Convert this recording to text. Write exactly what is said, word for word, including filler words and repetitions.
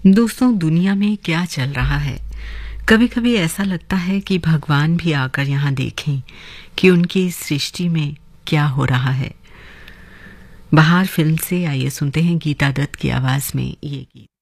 दोस्तों, दुनिया में क्या चल रहा है? कभी कभी ऐसा लगता है कि भगवान भी आकर यहाँ देखें कि उनकी इस सृष्टि में क्या हो रहा है। बहार फिल्म से आइए सुनते हैं गीता दत्त की आवाज में ये गीत।